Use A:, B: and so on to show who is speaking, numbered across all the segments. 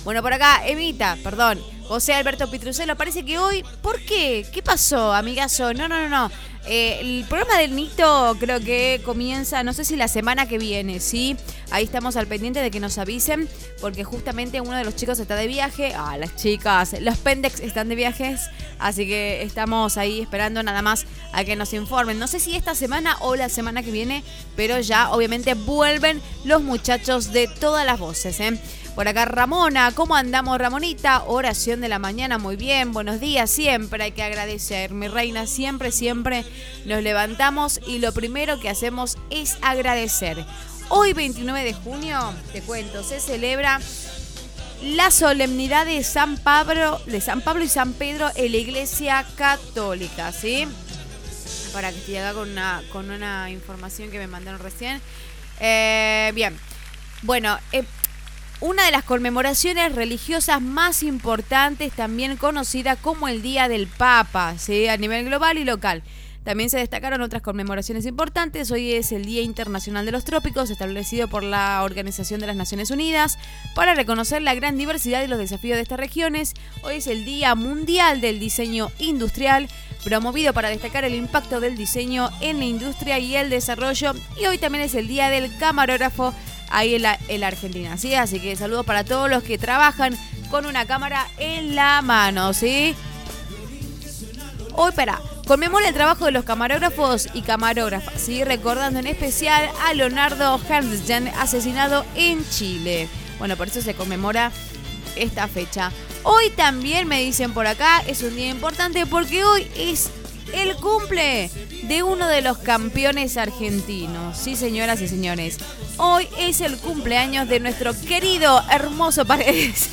A: Bueno, por acá, José Alberto Pitrucelo, parece que hoy... ¿Por qué? ¿Qué pasó, amigazo? No. El programa del Nito creo que comienza, no sé si la semana que viene, ¿sí? Ahí estamos al pendiente de que nos avisen, porque justamente uno de los chicos está de viaje. Las chicas, los pendex están de viajes, así que estamos ahí esperando nada más a que nos informen. No sé si esta semana o la semana que viene, pero ya obviamente vuelven los muchachos de todas las voces, ¿eh? Por acá Ramona, ¿cómo andamos, Ramonita? Oración de la mañana, muy bien, buenos días, siempre hay que agradecer, mi reina, siempre nos levantamos y lo primero que hacemos es agradecer. Hoy 29 de junio, te cuento, se celebra la solemnidad de San Pablo y San Pedro en la Iglesia Católica, ¿sí? Para que estoy acá con una información que me mandaron recién. Bien, bueno, una de las conmemoraciones religiosas más importantes, también conocida como el Día del Papa, ¿sí? A nivel global y local. También se destacaron otras conmemoraciones importantes. Hoy es el Día Internacional de los Trópicos, establecido por la Organización de las Naciones Unidas para reconocer la gran diversidad y los desafíos de estas regiones. Hoy es el Día Mundial del Diseño Industrial, promovido para destacar el impacto del diseño en la industria y el desarrollo. Y hoy también es el Día del Camarógrafo ahí en la Argentina, ¿sí? Así que saludos para todos los que trabajan con una cámara en la mano, ¿sí? Hoy conmemora el trabajo de los camarógrafos y camarógrafas, ¿sí? Recordando en especial a Leonardo Herrnstein, asesinado en Chile. Bueno, por eso se conmemora esta fecha. Hoy también, me dicen por acá, es un día importante porque hoy es el cumple de uno de los campeones argentinos. Sí, señoras y señores. Hoy es el cumpleaños de nuestro querido hermoso Paredes.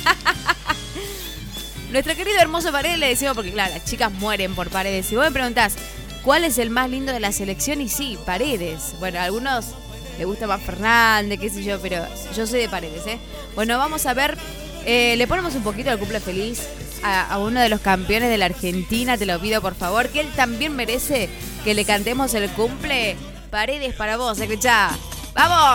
A: Nuestro querido hermoso Paredes, le decimos porque, claro, las chicas mueren por Paredes. Si vos me preguntás, ¿cuál es el más lindo de la selección? Y sí, Paredes. Bueno, a algunos les gusta más Fernández, qué sé yo, pero yo soy de Paredes, ¿eh? Bueno, vamos a ver. Le ponemos un poquito el cumple feliz a uno de los campeones de la Argentina, te lo pido por favor, que él también merece que le cantemos el cumple. Paredes, para vos, escuchá. ¡Vamos!